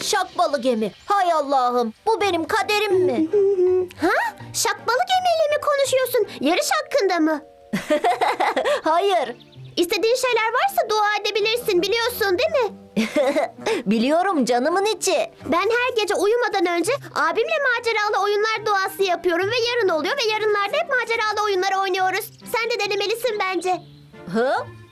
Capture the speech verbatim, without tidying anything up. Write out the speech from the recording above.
Şapbalı gemi. Hay Allah'ım, bu benim kaderim mi? Ha? Şapbalı gemiyle mi konuşuyorsun? Yarış hakkında mı? Hayır. İstediğin şeyler varsa dua edebilirsin, biliyorsun değil mi? Biliyorum canımın içi. Ben her gece uyumadan önce abimle maceralı oyunlar duası yapıyorum ve yarın oluyor ve yarınlarda hep maceralı oyunlar oynuyoruz. Sen de denemelisin bence. Hı?